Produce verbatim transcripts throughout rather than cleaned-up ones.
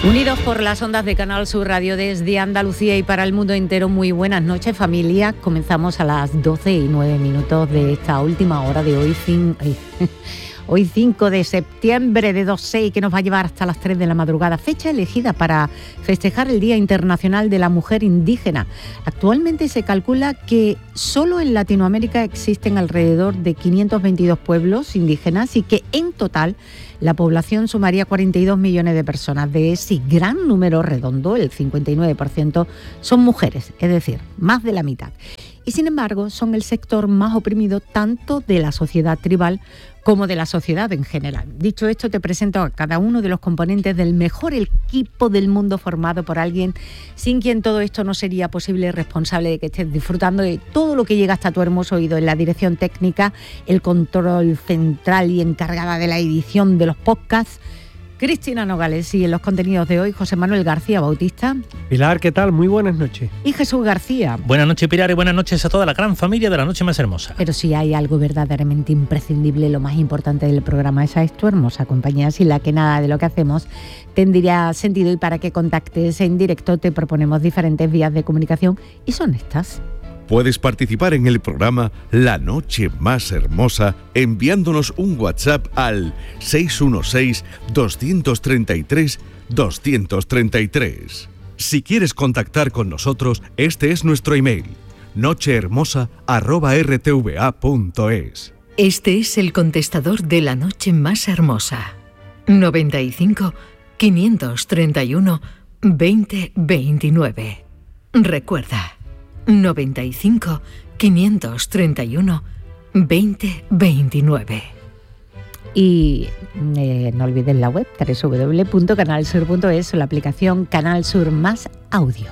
Unidos por las ondas de Canal Sur Radio desde Andalucía y para el mundo entero, muy buenas noches, familia. Comenzamos a las doce y nueve minutos de esta última hora de hoy, fin, hoy cinco de septiembre de dos mil seis, que nos va a llevar hasta las tres de la madrugada, fecha elegida para festejar el Día Internacional de la Mujer Indígena. Actualmente se calcula que solo en Latinoamérica existen alrededor de quinientos veintidós pueblos indígenas y que en total la población sumaría cuarenta y dos millones de personas. De ese gran número redondo, el cincuenta y nueve por ciento son mujeres, es decir, más de la mitad. Y sin embargo, son el sector más oprimido tanto de la sociedad tribal como de la sociedad en general. Dicho esto, te presento a cada uno de los componentes del mejor equipo del mundo, formado por alguien sin quien todo esto no sería posible, responsable de que estés disfrutando de todo lo que llega hasta tu hermoso oído. En la dirección técnica, el control central y encargada de la edición de los podcasts, Cristina Nogales, y en los contenidos de hoy, José Manuel García Bautista. Pilar, ¿qué tal? Muy buenas noches. Y Jesús García. Buenas noches, Pilar, y buenas noches a toda la gran familia de La Noche Más Hermosa. Pero si hay algo verdaderamente imprescindible, lo más importante del programa, esa es tu hermosa compañía, sin la que nada de lo que hacemos tendría sentido. Y para que contactes en directo te proponemos diferentes vías de comunicación y son estas. Puedes participar en el programa La Noche Más Hermosa enviándonos un WhatsApp al seis uno seis, dos tres tres, dos tres tres. Si quieres contactar con nosotros, este es nuestro email, nochehermosa arroba r t v a punto es. Este es el contestador de La Noche Más Hermosa. noventa y cinco, quinientos treinta y uno, veinte veintinueve. Recuerda, noventa y cinco, quinientos treinta y uno, veinte veintinueve. Y eh, no olvides la web doble u doble u doble u punto canal sur punto es o la aplicación Canal Sur Más Audio.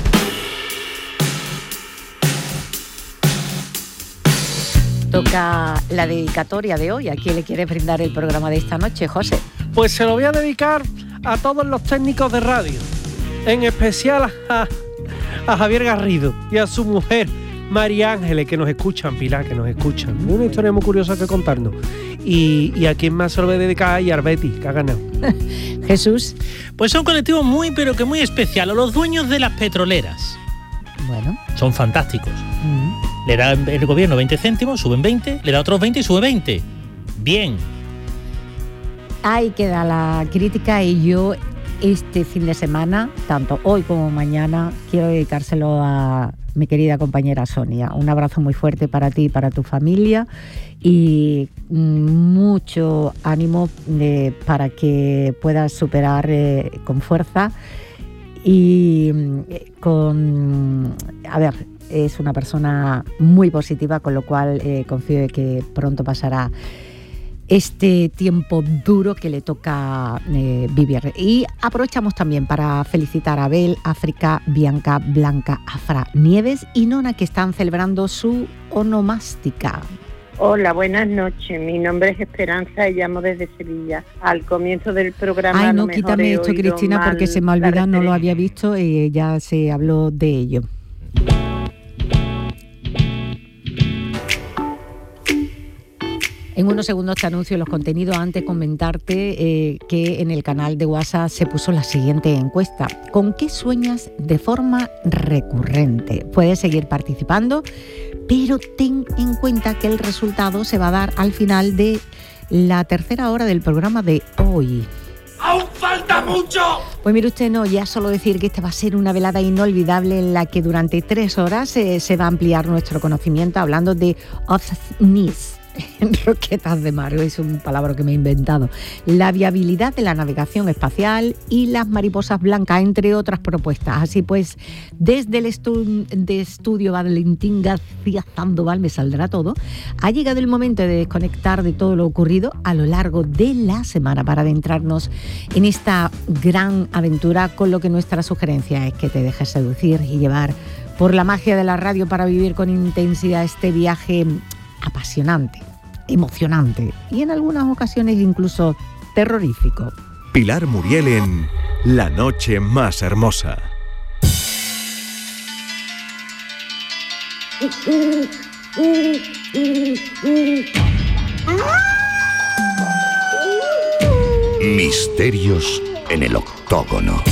Toca la dedicatoria de hoy. ¿A quién le quiere brindar el programa de esta noche, José? Pues se lo voy a dedicar a todos los técnicos de radio, en especial a, a Javier Garrido y a su mujer María Ángeles, que nos escuchan, Pilar, que nos escuchan. Una historia muy curiosa que contarnos. Y, y a quien más se lo voy a dedicar, y a Arbeti, que ha ganado. Jesús. Pues son colectivos muy, pero que muy especiales, los dueños de las petroleras. Bueno. Son fantásticos. Mm. Le da el gobierno veinte céntimos, suben veinte, le da otros veinte y sube veinte. Bien. Ahí queda la crítica y yo este fin de semana, tanto hoy como mañana, quiero dedicárselo a mi querida compañera Sonia. Un abrazo muy fuerte para ti y para tu familia y mucho ánimo de, para que puedas superar eh, con fuerza y con... A ver, es una persona muy positiva, con lo cual eh, confío de que pronto pasará este tiempo duro que le toca eh, vivir. Y aprovechamos también para felicitar a Abel, África, Bianca, Blanca, Afra, Nieves y Nona, que están celebrando su onomástica. Hola, buenas noches. Mi nombre es Esperanza y llamo desde Sevilla. Al comienzo del programa... Ay, no, quítame esto, Cristina, porque se me olvida, no lo había visto y ya se habló de ello. En unos segundos te anuncio los contenidos. Antes comentarte eh, que en el canal de WhatsApp se puso la siguiente encuesta. ¿Con qué sueñas de forma recurrente? Puedes seguir participando, pero ten en cuenta que el resultado se va a dar al final de la tercera hora del programa de hoy. ¡Aún falta mucho! Pues mire usted, no, ya solo decir que esta va a ser una velada inolvidable en la que durante tres horas eh, se va a ampliar nuestro conocimiento hablando de ovnis. Roquetas de mar, es un palabra que me he inventado. La viabilidad de la navegación espacial y las mariposas blancas, entre otras propuestas. Así pues, desde el estu- de estudio Valentín García Sandoval, me saldrá todo, ha llegado el momento de desconectar de todo lo ocurrido a lo largo de la semana para adentrarnos en esta gran aventura, con lo que nuestra sugerencia es que te dejes seducir y llevar por la magia de la radio para vivir con intensidad este viaje apasionante, emocionante y en algunas ocasiones incluso terrorífico. Pilar Muriel en La Noche Más Hermosa. Misterios en el octógono.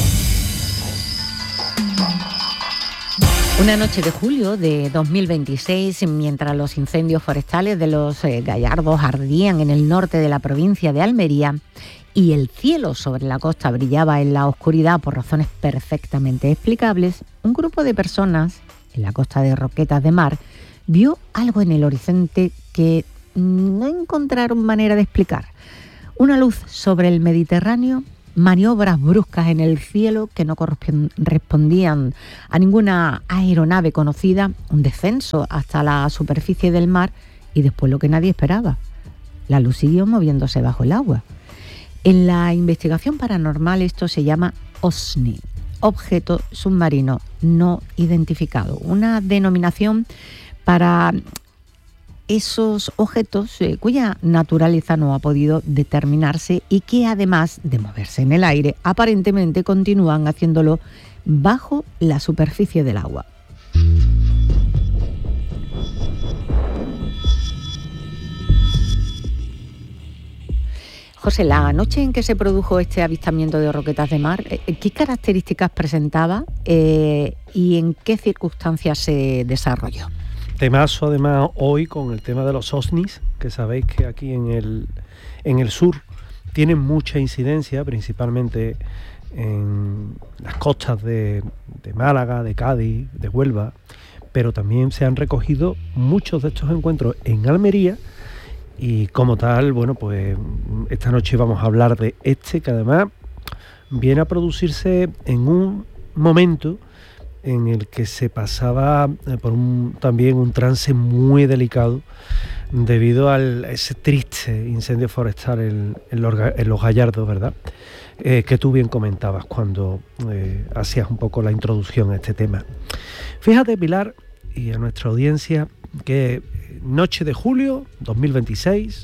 Una noche de julio de dos mil veintiséis, mientras los incendios forestales de los eh, Gallardos ardían en el norte de la provincia de Almería y el cielo sobre la costa brillaba en la oscuridad por razones perfectamente explicables, un grupo de personas en la costa de Roquetas de Mar vio algo en el horizonte que no encontraron manera de explicar. Una luz sobre el Mediterráneo, maniobras bruscas en el cielo que no correspondían a ninguna aeronave conocida, un descenso hasta la superficie del mar y después lo que nadie esperaba. La luz siguió moviéndose bajo el agua. En la investigación paranormal esto se llama O S N I, objeto submarino no identificado, una denominación para esos objetos eh, cuya naturaleza no ha podido determinarse y que además de moverse en el aire, aparentemente continúan haciéndolo bajo la superficie del agua. José, la noche en que se produjo este avistamiento de Roquetas de Mar, ¿qué características presentaba eh, y en qué circunstancias se desarrolló? Temazo además hoy con el tema de los O S N Is, que sabéis que aquí en el, en el sur tienen mucha incidencia, principalmente en las costas de, de Málaga, de Cádiz, de Huelva, pero también se han recogido muchos de estos encuentros en Almería y como tal, bueno, pues esta noche vamos a hablar de este que además viene a producirse en un momento en el que se pasaba por un, también un trance muy delicado debido a ese triste incendio forestal en, en, los, en los Gallardos, ¿verdad? Eh, que tú bien comentabas cuando eh, hacías un poco la introducción a este tema. Fíjate, Pilar, y a nuestra audiencia, que noche de julio dos mil veintiséis,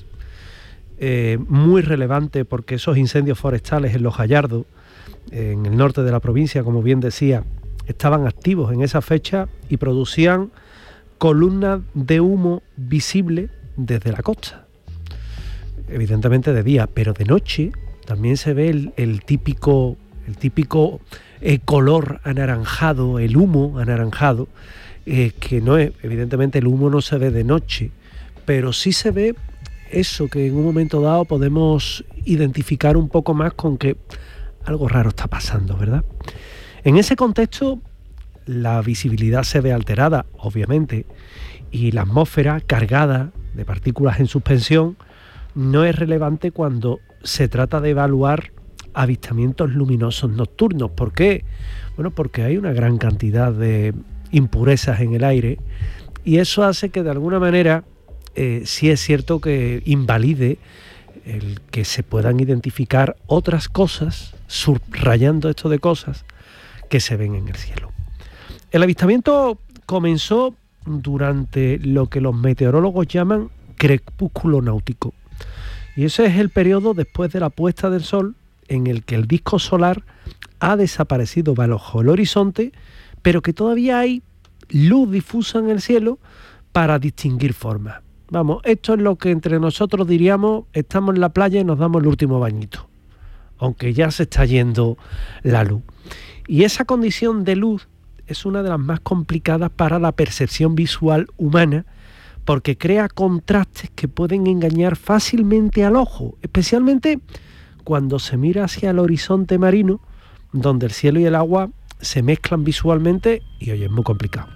eh, muy relevante porque esos incendios forestales en los Gallardos, eh, en el norte de la provincia, como bien decía, estaban activos en esa fecha y producían columnas de humo visible desde la costa. Evidentemente de día, pero de noche también se ve el, el típico, el típico eh, color anaranjado, el humo anaranjado, eh, que no es, evidentemente el humo no se ve de noche, pero sí se ve eso que en un momento dado podemos identificar un poco más con que algo raro está pasando, ¿verdad? En ese contexto, la visibilidad se ve alterada, obviamente, y la atmósfera cargada de partículas en suspensión no es relevante cuando se trata de evaluar avistamientos luminosos nocturnos. ¿Por qué? Bueno, porque hay una gran cantidad de impurezas en el aire y eso hace que de alguna manera eh, sí es cierto que invalide el que se puedan identificar otras cosas, subrayando esto de cosas, que se ven en el cielo. El avistamiento comenzó durante lo que los meteorólogos llaman crepúsculo náutico. Y ese es el periodo después de la puesta del sol en el que el disco solar ha desaparecido bajo el horizonte, pero que todavía hay luz difusa en el cielo para distinguir formas. Vamos, esto es lo que entre nosotros diríamos, estamos en la playa y nos damos el último bañito, aunque ya se está yendo la luz. Y esa condición de luz es una de las más complicadas para la percepción visual humana porque crea contrastes que pueden engañar fácilmente al ojo, especialmente cuando se mira hacia el horizonte marino, donde el cielo y el agua se mezclan visualmente y oye, es muy complicado.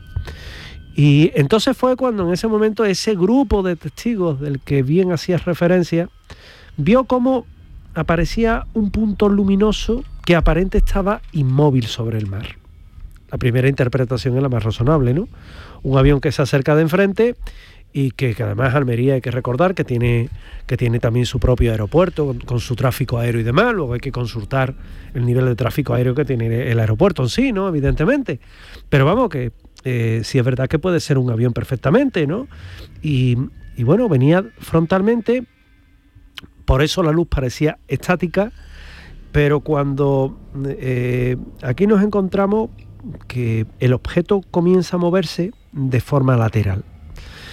Y entonces fue cuando en ese momento ese grupo de testigos del que bien hacías referencia vio cómo aparecía un punto luminoso que aparente estaba inmóvil sobre el mar. La primera interpretación es la más razonable, ¿no? Un avión que se acerca de enfrente y que, que además Almería hay que recordar que tiene, que tiene también su propio aeropuerto con, con su tráfico aéreo y demás. Luego hay que consultar el nivel de tráfico aéreo que tiene el aeropuerto en sí, ¿no? Evidentemente. Pero vamos, que eh, sí es verdad que puede ser un avión perfectamente, ¿no? Y, y bueno, venía frontalmente. Por eso la luz parecía estática, pero cuando eh, aquí nos encontramos que el objeto comienza a moverse de forma lateral.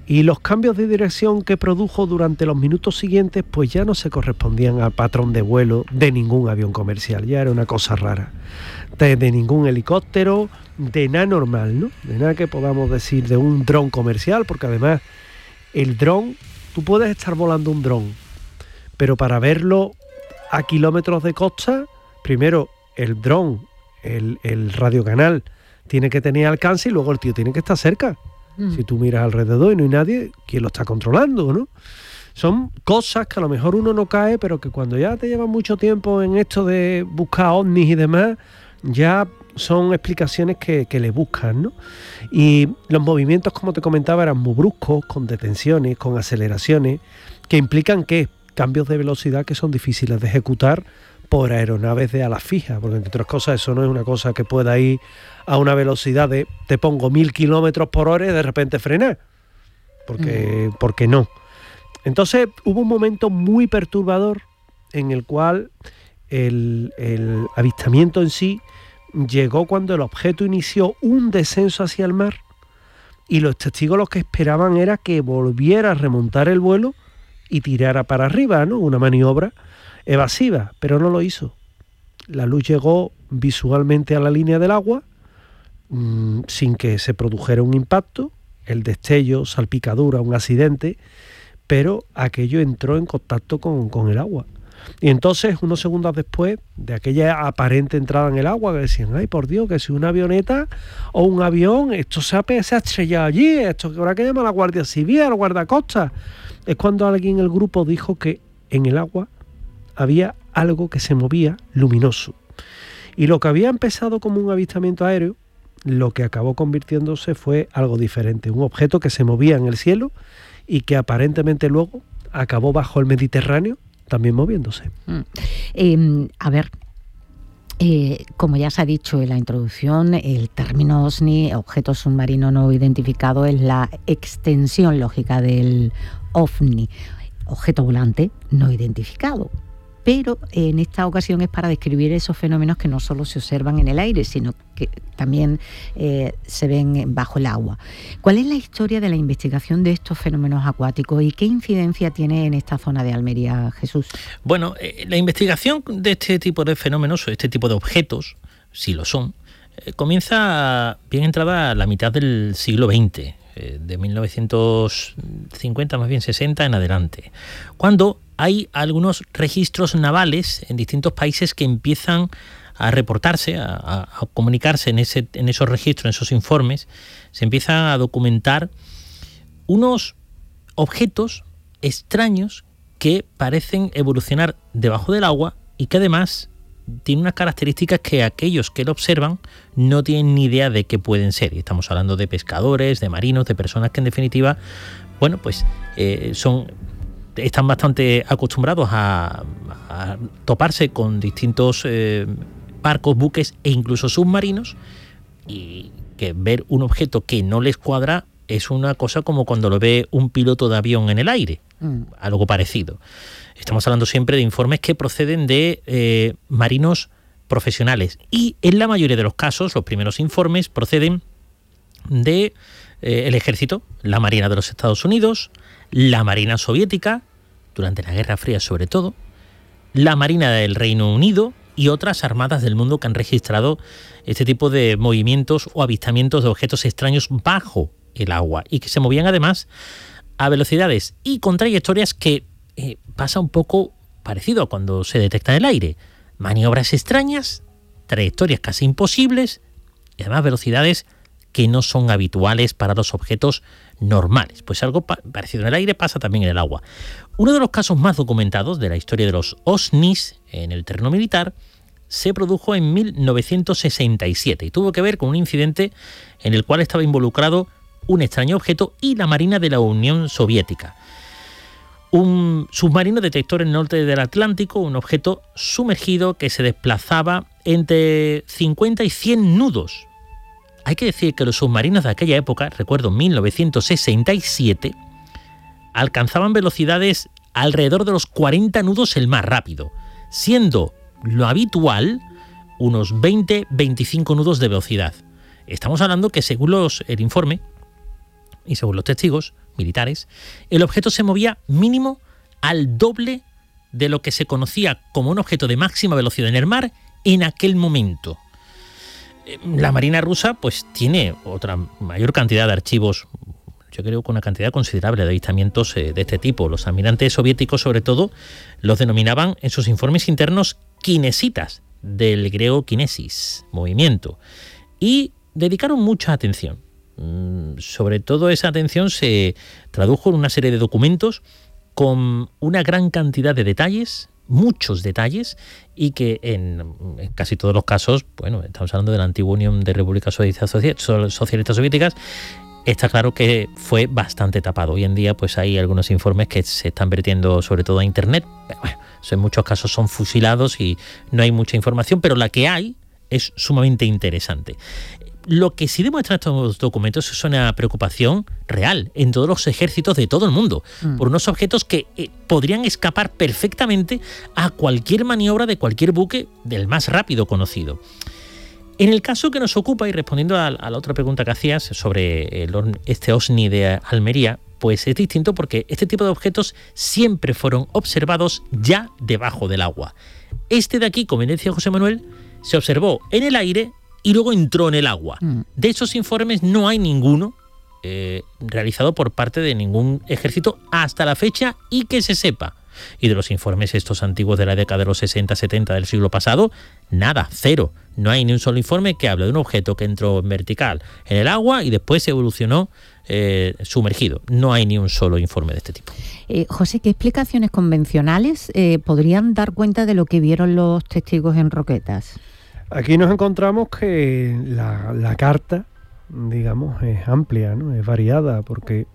Y los cambios de dirección que produjo durante los minutos siguientes pues ya no se correspondían al patrón de vuelo de ningún avión comercial, ya era una cosa rara, de, de ningún helicóptero, de nada normal, ¿no? De nada que podamos decir de un dron comercial, porque además el dron, tú puedes estar volando un dron, pero para verlo a kilómetros de costa, primero el dron, el, el radiocanal tiene que tener alcance y luego el tío tiene que estar cerca. Si tú miras alrededor y no hay nadie, ¿quién lo está controlando, no? Son cosas que a lo mejor uno no cae, pero que cuando ya te llevan mucho tiempo en esto de buscar ovnis y demás, ya son explicaciones que, que le buscan, ¿no? Y los movimientos, como te comentaba, eran muy bruscos, con detenciones, con aceleraciones, que implican que cambios de velocidad que son difíciles de ejecutar por aeronaves de alas fijas, porque entre otras cosas eso no es una cosa que pueda ir a una velocidad de, te pongo mil kilómetros por hora y de repente frenar, porque, mm. porque no. Entonces hubo un momento muy perturbador en el cual el, el avistamiento en sí llegó cuando el objeto inició un descenso hacia el mar y los testigos lo que esperaban era que volviera a remontar el vuelo y tirara para arriba, ¿no? Una maniobra evasiva, pero no lo hizo. La luz llegó visualmente a la línea del agua mmm, sin que se produjera un impacto, el destello, salpicadura, un accidente, pero aquello entró en contacto con, con el agua. Y entonces, unos segundos después de aquella aparente entrada en el agua, que decían, ay, por Dios, que si una avioneta o un avión, esto se ha, se ha estrellado allí, esto que habrá que llamar a la Guardia Civil, a la guardacosta. Es cuando alguien en el grupo dijo que en el agua había algo que se movía luminoso. Y lo que había empezado como un avistamiento aéreo, lo que acabó convirtiéndose fue algo diferente. Un objeto que se movía en el cielo y que aparentemente luego acabó bajo el Mediterráneo, también moviéndose. Mm. Eh, a ver, eh, como ya se ha dicho en la introducción, el término OSNI, objeto submarino no identificado, es la extensión lógica del OVNI, objeto volante no identificado. Pero en esta ocasión es para describir esos fenómenos que no solo se observan en el aire, sino que también eh, se ven bajo el agua. ¿Cuál es la historia de la investigación de estos fenómenos acuáticos y qué incidencia tiene en esta zona de Almería, Jesús? Bueno, eh, la investigación de este tipo de fenómenos o este tipo de objetos, si lo son, eh, comienza bien entrada a la mitad del siglo veinte, eh, de mil novecientos cincuenta, más bien sesenta en adelante, cuando hay algunos registros navales en distintos países que empiezan a reportarse, a, a comunicarse en, ese, en esos registros, en esos informes. Se empiezan a documentar unos objetos extraños que parecen evolucionar debajo del agua y que además tienen unas características que aquellos que lo observan no tienen ni idea de qué pueden ser. Y estamos hablando de pescadores, de marinos, de personas que en definitiva, bueno, pues eh, son... están bastante acostumbrados a, a toparse con distintos eh, barcos, buques e incluso submarinos, y que ver un objeto que no les cuadra es una cosa como cuando lo ve un piloto de avión en el aire, mm. algo parecido. Estamos hablando siempre de informes que proceden de eh, marinos profesionales y en la mayoría de los casos los primeros informes proceden de eh, el ejército, la Marina de los Estados Unidos, la Marina soviética, durante la Guerra Fría sobre todo, la Marina del Reino Unido y otras armadas del mundo que han registrado este tipo de movimientos o avistamientos de objetos extraños bajo el agua y que se movían además a velocidades y con trayectorias que eh, pasa un poco parecido a cuando se detecta en el aire. Maniobras extrañas, trayectorias casi imposibles y además velocidades que no son habituales para los objetos normales. Pues algo pa- parecido en el aire pasa también en el agua. Uno de los casos más documentados de la historia de los OSNIs en el terreno militar se produjo en mil novecientos sesenta y siete y tuvo que ver con un incidente en el cual estaba involucrado un extraño objeto y la Marina de la Unión Soviética. Un submarino detectó en el norte del Atlántico un objeto sumergido que se desplazaba entre cincuenta y cien nudos. Hay que decir que los submarinos de aquella época, recuerdo mil novecientos sesenta y siete, alcanzaban velocidades alrededor de los cuarenta nudos el más rápido, siendo lo habitual unos veinte a veinticinco nudos de velocidad. Estamos hablando que según los, el informe y según los testigos, militares, el objeto se movía mínimo al doble de lo que se conocía como un objeto de máxima velocidad en el mar en aquel momento. La Marina rusa pues tiene otra mayor cantidad de archivos, yo creo que una cantidad considerable de avistamientos eh, de este tipo. Los almirantes soviéticos, sobre todo, los denominaban en sus informes internos kinesitas, del griego kinesis, movimiento, y dedicaron mucha atención. Mm, sobre todo esa atención se tradujo en una serie de documentos con una gran cantidad de detalles, muchos detalles, y que en, en casi todos los casos, bueno, estamos hablando de la antigua Unión de Repúblicas Socialistas Soviéticas, está claro que fue bastante tapado. Hoy en día pues hay algunos informes que se están vertiendo sobre todo a internet, pero bueno, en muchos casos son fusilados y no hay mucha información, pero la que hay es sumamente interesante. Lo que sí demuestran estos documentos es una preocupación real en todos los ejércitos de todo el mundo, mm. por unos objetos que eh, podrían escapar perfectamente a cualquier maniobra de cualquier buque del más rápido conocido. En el caso que nos ocupa, y respondiendo a, a la otra pregunta que hacías sobre el, este OSNI de Almería, pues es distinto porque este tipo de objetos siempre fueron observados ya debajo del agua. Este de aquí, como decía José Manuel, se observó en el aire y luego entró en el agua. Mm. De esos informes no hay ninguno eh, realizado por parte de ningún ejército hasta la fecha y que se sepa. Y de los informes estos antiguos de la década de los sesenta setenta del siglo pasado, nada, cero. No hay ni un solo informe que hable de un objeto que entró en vertical en el agua y después evolucionó eh, sumergido. No hay ni un solo informe de este tipo. Eh, José, ¿qué explicaciones convencionales eh, podrían dar cuenta de lo que vieron los testigos en Roquetas? Aquí nos encontramos que la, la carta, digamos, es amplia, ¿no? Es variada, porque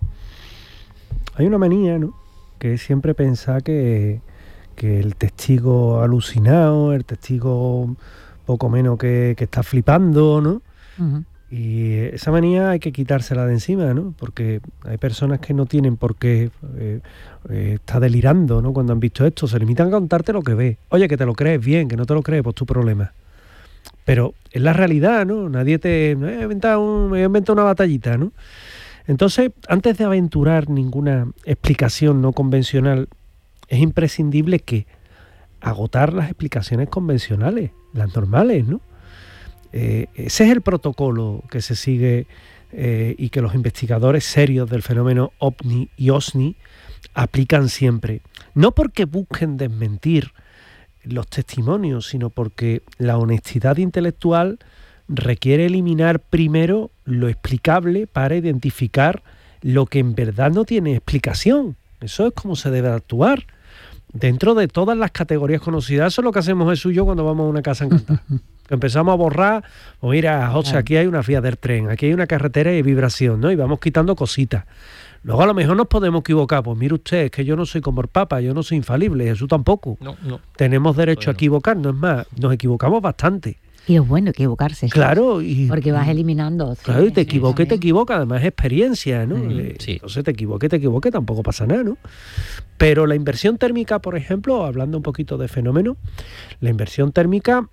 hay una manía, ¿no?, que es siempre pensar que, que el testigo alucinado, el testigo poco menos que, que está flipando, ¿no? Uh-huh. Y esa manía hay que quitársela de encima, ¿no? Porque hay personas que no tienen por qué eh, eh, estar delirando, ¿no? Cuando han visto esto, se limitan a contarte lo que ve. Oye, que te lo crees bien, que no te lo crees, pues tu problema. Pero es la realidad, ¿no? Nadie te... Me he inventado, un, me he inventado una batallita, ¿no? Entonces, antes de aventurar ninguna explicación no convencional, es imprescindible que agotar las explicaciones convencionales, las normales, ¿no? Eh, ese es el protocolo que se sigue eh, y que los investigadores serios del fenómeno OVNI y OSNI aplican siempre. No porque busquen desmentir los testimonios, sino porque la honestidad intelectual requiere eliminar primero lo explicable para identificar lo que en verdad no tiene explicación. Eso es como se debe actuar. Dentro de todas las categorías conocidas, eso es lo que hacemos Jesús y yo cuando vamos a una casa encantada. Empezamos a borrar, o pues mira, José, aquí hay una vía del tren, aquí hay una carretera de vibración, ¿no? Y vamos quitando cositas. Luego a lo mejor nos podemos equivocar. Pues mire usted, es que yo no soy como el Papa, yo no soy infalible, Jesús tampoco. No, no. Tenemos derecho bueno. a equivocarnos, es más, nos equivocamos bastante. Y es bueno equivocarse. Claro. Y, porque vas eliminando. Claro, y te equivoques, te equivocas, además es experiencia, ¿no? Sí. Sí. Entonces te equivoques, te equivoques, tampoco pasa nada, ¿no? Pero la inversión térmica, por ejemplo, hablando un poquito de fenómeno, la inversión térmica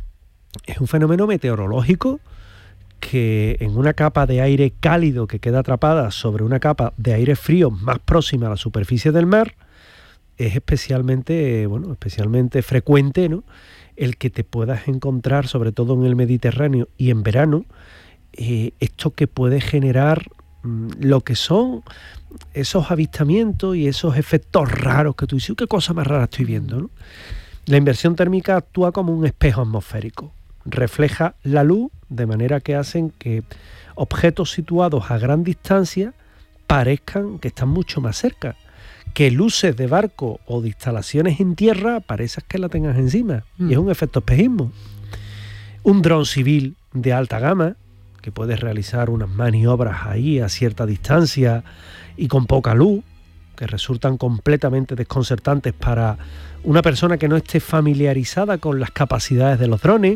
es un fenómeno meteorológico que en una capa de aire cálido que queda atrapada sobre una capa de aire frío más próxima a la superficie del mar, es especialmente, bueno, especialmente frecuente, ¿no?, el que te puedas encontrar, sobre todo en el Mediterráneo y en verano, eh, esto que puede generar mmm, lo que son esos avistamientos y esos efectos raros que tú dices, ¿qué cosa más rara estoy viendo?, ¿no? La inversión térmica actúa como un espejo atmosférico. Refleja la luz de manera que hacen que objetos situados a gran distancia parezcan que están mucho más cerca, que luces de barco o de instalaciones en tierra parezcan que la tengas encima, mm. y es un efecto espejismo. Un dron civil de alta gama que puede realizar unas maniobras ahí a cierta distancia y con poca luz, que resultan completamente desconcertantes para una persona que no esté familiarizada con las capacidades de los drones.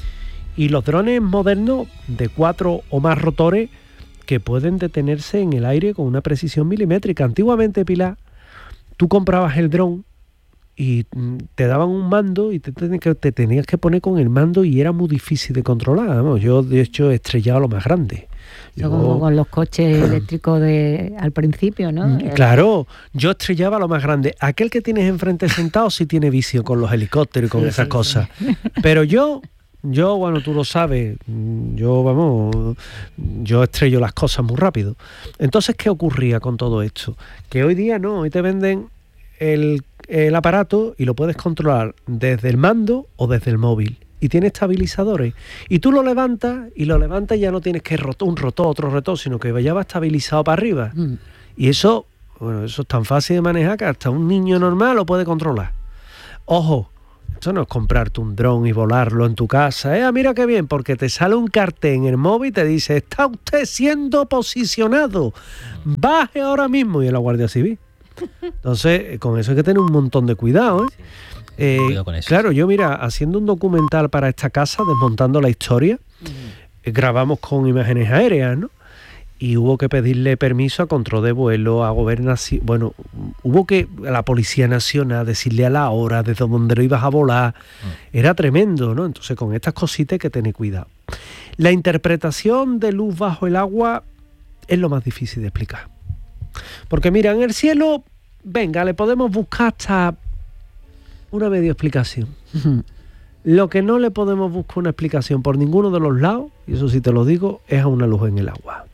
Y los drones modernos de cuatro o más rotores que pueden detenerse en el aire con una precisión milimétrica. Antiguamente, Pilar, tú comprabas el dron y te daban un mando y te, te, te tenías que poner con el mando y era muy difícil de controlar. Vamos, yo de hecho he estrellado lo más grande. Yo, como con los coches eléctricos de al principio, ¿no? Claro, yo estrellaba lo más grande. Aquel que tienes enfrente sentado sí tiene vicio con los helicópteros y con sí, esas sí, cosas. Sí. Pero yo, yo, bueno, tú lo sabes, yo, vamos, yo estrello las cosas muy rápido. Entonces, ¿qué ocurría con todo esto? Que hoy día no, hoy te venden el, el aparato y lo puedes controlar desde el mando o desde el móvil. Y tiene estabilizadores. Y tú lo levantas y lo levantas y ya no tienes que rotar un rotor, otro rotor, sino que ya va estabilizado para arriba. Mm. Y eso, bueno, eso es tan fácil de manejar que hasta un niño normal lo puede controlar. Ojo, esto no es comprarte un dron y volarlo en tu casa. Eh, mira qué bien, porque te sale un cartel en el móvil y te dice, está usted siendo posicionado. Baje ahora mismo. Y es la Guardia Civil. Entonces, con eso hay que tener un montón de cuidado, ¿eh? Sí. Eh, eso, claro, yo mira, haciendo un documental para esta casa, desmontando la historia, uh-huh. eh, grabamos con imágenes aéreas, ¿no? Y hubo que pedirle permiso a control de vuelo, a gobernación, bueno, hubo que a la Policía Nacional decirle a la hora desde donde lo ibas a volar, uh-huh. era tremendo, ¿no? Entonces con estas cositas hay que tener cuidado. La interpretación de luz bajo el agua es lo más difícil de explicar. Porque mira, en el cielo, venga, le podemos buscar hasta una media explicación. Uh-huh. Lo que no le podemos buscar una explicación por ninguno de los lados, y eso sí te lo digo, es a una luz en el agua.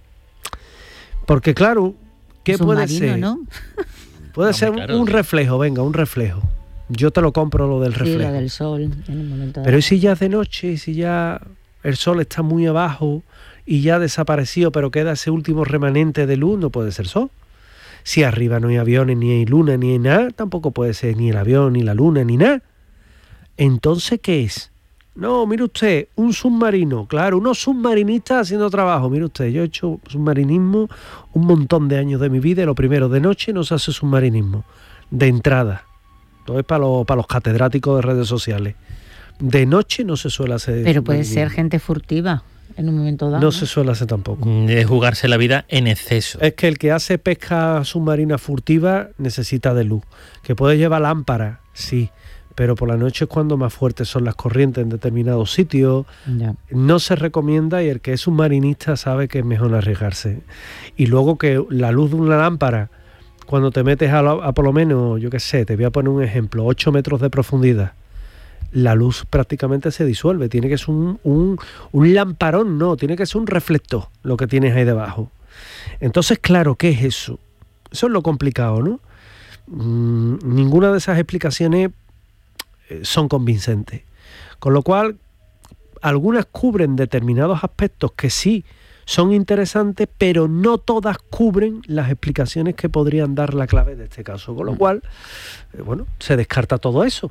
Porque claro, ¿qué puede ser? ¿No? Puede no, ser claro, un sí. reflejo, venga, un reflejo. Yo te lo compro lo del reflejo. Sí, lo del sol en el momento de... Pero ¿y si ya es de noche? ¿Y si ya el sol está muy abajo y ya ha desaparecido, pero queda ese último remanente de luz? No puede ser sol. Si arriba no hay aviones, ni hay luna, ni hay nada, tampoco puede ser ni el avión, ni la luna, ni nada. Entonces, ¿qué es? No, mire usted, un submarino, claro, unos submarinistas haciendo trabajo. Mire usted, yo he hecho submarinismo un montón de años de mi vida y lo primero, de noche no se hace submarinismo, de entrada. Todo es para los, para los catedráticos de redes sociales. De noche no se suele hacer. Pero puede ser gente furtiva. En un momento dado. No, ¿no? Se suele hacer tampoco. De jugarse la vida en exceso. Es que el que hace pesca submarina furtiva necesita de luz. Que puede llevar lámpara, sí, pero por la noche es cuando más fuertes son las corrientes en determinados sitios. Ya. No se recomienda y el que es submarinista sabe que es mejor no arriesgarse. Y luego que la luz de una lámpara, cuando te metes a, la, a por lo menos, yo qué sé, te voy a poner un ejemplo, ocho metros de profundidad, la luz prácticamente se disuelve. Tiene que ser un, un, un lamparón, no, tiene que ser un reflector lo que tienes ahí debajo. Entonces, claro, ¿qué es eso? Eso es lo complicado, ¿no? Mm, ninguna de esas explicaciones eh, son convincentes. Con lo cual, algunas cubren determinados aspectos que sí son interesantes, pero no todas cubren las explicaciones que podrían dar la clave de este caso. Con lo cual, eh, bueno, se descarta todo eso.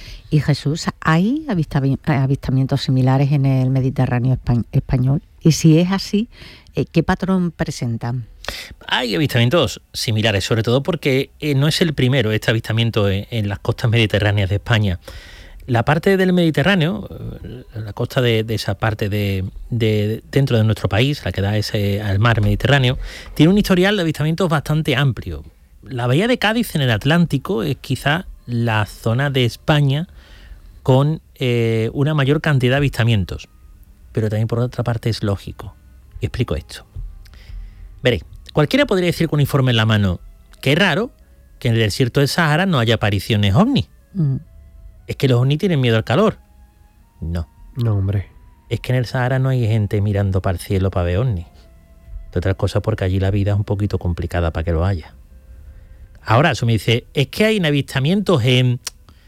Y Jesús, ¿hay avistamientos similares en el Mediterráneo español? Y si es así, ¿qué patrón presentan? Hay avistamientos similares, sobre todo porque no es el primero este avistamiento en las costas mediterráneas de España. La parte del Mediterráneo, la costa de, de esa parte de, de dentro de nuestro país, la que da ese al mar Mediterráneo, tiene un historial de avistamientos bastante amplio. La bahía de Cádiz en el Atlántico es quizá la zona de España con eh, una mayor cantidad de avistamientos. Pero también por otra parte es lógico. Y explico esto. Veréis, cualquiera podría decir con un informe en la mano que es raro que en el desierto del Sahara no haya apariciones ovni. Mm. Es que los ovnis tienen miedo al calor. No. No, hombre. Es que en el Sahara no hay gente mirando para el cielo para ver ovnis. De otras cosas porque allí la vida es un poquito complicada para que lo haya. Ahora, eso me dice, es que hay avistamientos en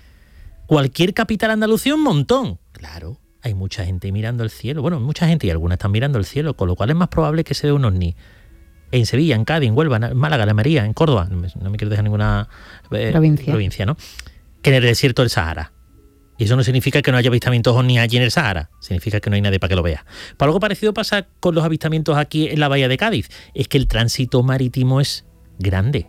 cualquier capital andalucía un montón. Claro, hay mucha gente mirando el cielo. Bueno, mucha gente y algunas están mirando el cielo, con lo cual es más probable que se vea un ovni en Sevilla, en Cádiz, en Huelva, en Málaga, en Almería, en Córdoba, no me, no me quiero dejar ninguna eh, provincia. provincia, ¿no? Que en el desierto del Sahara. Y eso no significa que no haya avistamientos ovni allí en el Sahara, significa que no hay nadie para que lo vea. Para algo parecido pasa con los avistamientos aquí en la bahía de Cádiz, es que el tránsito marítimo es grande.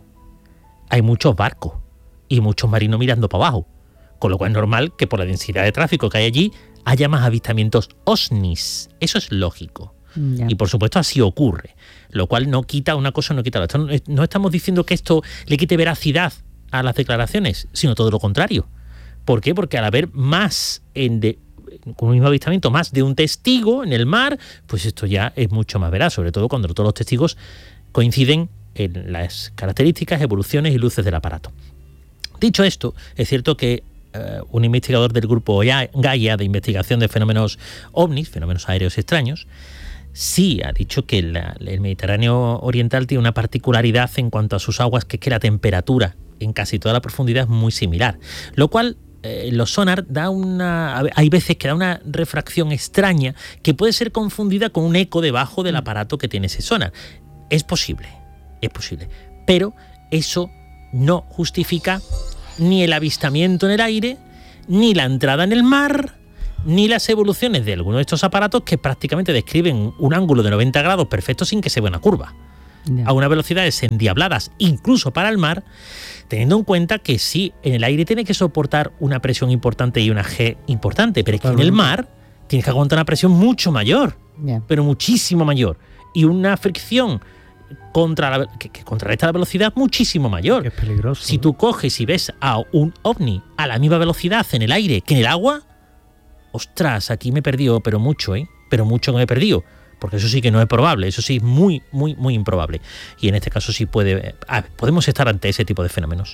Hay muchos barcos y muchos marinos mirando para abajo, con lo cual es normal que por la densidad de tráfico que hay allí haya más avistamientos ovnis. Eso es lógico. Ya. Y por supuesto así ocurre, lo cual no quita una cosa, no quita la otra. No estamos diciendo que esto le quite veracidad a las declaraciones, sino todo lo contrario. ¿Por qué? Porque al haber más, en de, con un mismo avistamiento, más de un testigo en el mar, pues esto ya es mucho más veraz, sobre todo cuando todos los testigos coinciden en las características, evoluciones y luces del aparato. Dicho esto, es cierto que uh, un investigador del grupo Gaia de investigación de fenómenos ovnis, fenómenos aéreos extraños, sí ha dicho que la, el Mediterráneo oriental tiene una particularidad en cuanto a sus aguas, que es que la temperatura en casi toda la profundidad es muy similar, lo cual eh, los sonar da una, hay veces que da una refracción extraña que puede ser confundida con un eco debajo del aparato que tiene ese sonar. Es posible, es posible, pero eso no justifica ni el avistamiento en el aire, ni la entrada en el mar, ni las evoluciones de algunos de estos aparatos que prácticamente describen un ángulo de noventa grados perfecto sin que se vea una curva. Yeah. A unas velocidades endiabladas, incluso para el mar, teniendo en cuenta que sí, en el aire tiene que soportar una presión importante y una G importante, pero es que en el mar tienes que aguantar una presión mucho mayor, yeah. pero muchísimo mayor, y una fricción contra la, que, que contrarresta la velocidad muchísimo mayor. Es peligroso. Si tú coges y ves a un ovni a la misma velocidad en el aire que en el agua, ostras, aquí me he perdido, pero mucho, ¿eh? Pero mucho que me he perdido. Porque eso sí que no es probable, eso sí es muy, muy, muy improbable. Y en este caso sí puede, ah, podemos estar ante ese tipo de fenómenos.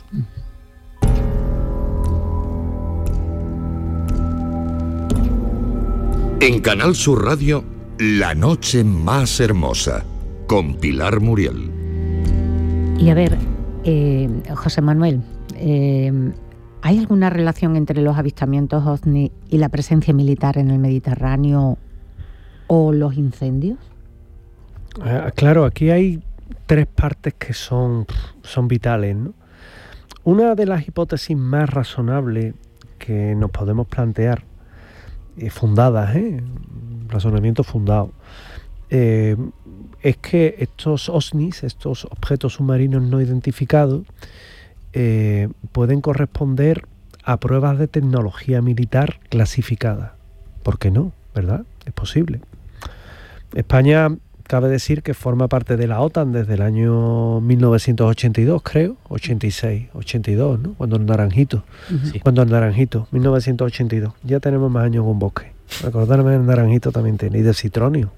En Canal Sur Radio, La Noche Más Hermosa, con Pilar Muriel. Y a ver, eh, José Manuel, eh, ¿hay alguna relación entre los avistamientos ovni y la presencia militar en el Mediterráneo o los incendios? Eh, claro, aquí hay tres partes que son, son vitales, ¿no? Una de las hipótesis más razonables que nos podemos plantear, eh, fundadas, ¿eh? razonamiento fundado, eh, es que estos ovnis, estos objetos submarinos no identificados, eh, pueden corresponder a pruebas de tecnología militar clasificada. ¿Por qué no? ¿Verdad? Es posible. España, cabe decir que forma parte de la OTAN desde el año mil novecientos ochenta y dos, creo, ochenta y seis, ochenta y dos, ¿no? Cuando el Naranjito, uh-huh. cuando el Naranjito, mil novecientos ochenta y dos. Ya tenemos más años con bosque. Acordarme del Naranjito también tiene, y de Citronio.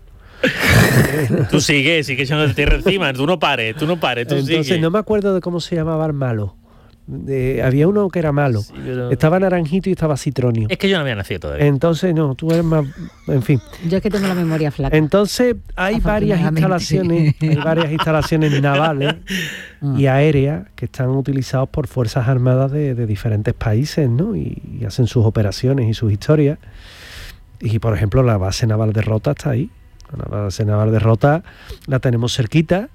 Tú sigue, sigue echando tierra encima, tú no pares, tú no pares, tú Entonces, sigue. no me acuerdo de cómo se llamaba el malo. De, había uno que era malo, sí, pero... estaba Naranjito y estaba Citronio. Es que yo no había nacido todavía. Entonces, no, tú eres más, en fin. Yo es que tengo la memoria flaca. Entonces, hay varias instalaciones, hay varias instalaciones navales y aéreas que están utilizadas por fuerzas armadas de, de diferentes países, ¿no? Y, y hacen sus operaciones y sus historias. Y, por ejemplo, la base naval de Rota está ahí. La base naval de Rota la tenemos cerquita.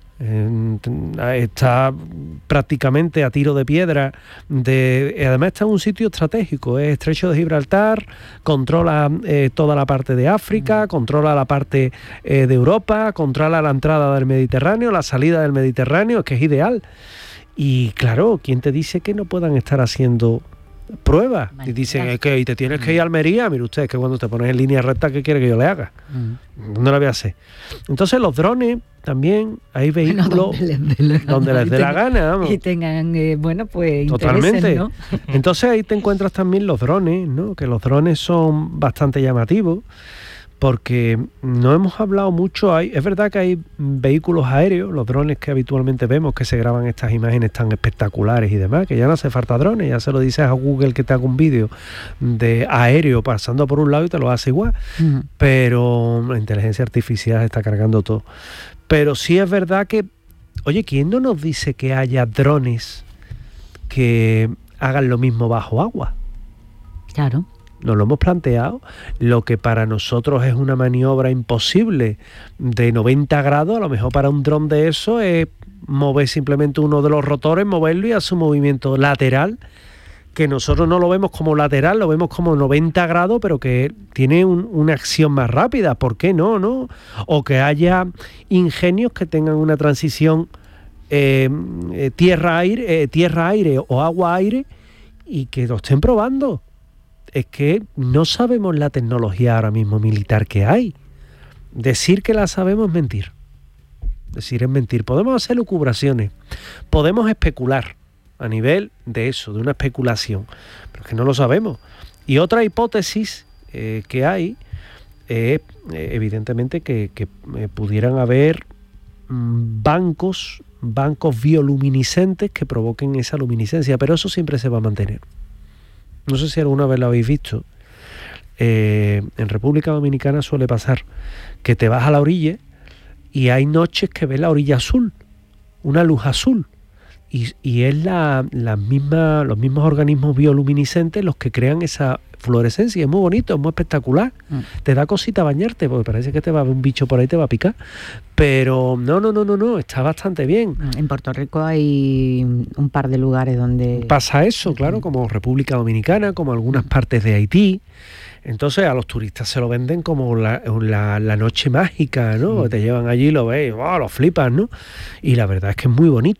Está prácticamente a tiro de piedra de, además está en un sitio estratégico, es Estrecho de Gibraltar, controla eh, toda la parte de África, controla la parte eh, de Europa, controla la entrada del Mediterráneo, la salida del Mediterráneo, es que es ideal. Y claro, ¿quién te dice que no puedan estar haciendo pruebas? Y dicen, es que y te tienes que ir a Almería. Mire usted, es que cuando te pones en línea recta, ¿qué quiere que yo le haga? Mm. No la voy a hacer. Entonces los drones también, hay vehículos bueno, donde les dé la gana, donde les dé la gana vamos. Y tengan, eh, bueno, pues totalmente, ¿no? Entonces ahí te encuentras también los drones, ¿no? Que los drones son bastante llamativos, porque no hemos hablado mucho. Hay, es verdad que hay vehículos aéreos, los drones que habitualmente vemos, que se graban estas imágenes tan espectaculares y demás, que ya no hace falta drones, ya se lo dices a Google que te haga un vídeo de aéreo pasando por un lado y te lo hace igual. Uh-huh. Pero la inteligencia artificial está cargando todo. Pero sí es verdad que, oye, ¿quién no nos dice que haya drones que hagan lo mismo bajo agua? Claro. Nos lo hemos planteado. Lo que para nosotros es una maniobra imposible de noventa grados, a lo mejor para un dron de eso es mover simplemente uno de los rotores, moverlo y hacer su movimiento lateral, que nosotros no lo vemos como lateral, lo vemos como noventa grados, pero que tiene un, una acción más rápida. ¿Por qué no? ¿no? O que haya ingenios que tengan una transición eh, eh, tierra-aire eh, tierra-aire o agua-aire y que lo estén probando. Es que no sabemos la tecnología ahora mismo militar que hay. Decir que la sabemos es mentir. Decir es mentir. Podemos hacer lucubraciones, podemos especular, a nivel de eso, de una especulación, pero es que no lo sabemos. Y otra hipótesis eh, que hay es, eh, evidentemente, que, que eh, pudieran haber mmm, bancos, bancos bioluminiscentes que provoquen esa luminiscencia, pero eso siempre se va a mantener. No sé si alguna vez lo habéis visto. Eh, en República Dominicana suele pasar que te vas a la orilla y hay noches que ves la orilla azul, una luz azul, y, y es la, la misma, los mismos organismos bioluminiscentes los que crean esa fluorescencia. Es muy bonito, es muy espectacular. Mm. Te da cosita bañarte porque parece que te va a ver un bicho por ahí, te va a picar, pero no, no, no, no, no, está bastante bien. En Puerto Rico hay un par de lugares donde pasa eso, claro, como República Dominicana, como algunas partes de Haití. Entonces a los turistas se lo venden como la, la, la noche mágica, ¿no? Sí. Te llevan allí, lo ves, oh, lo flipas, ¿no? Y la verdad es que es muy bonito.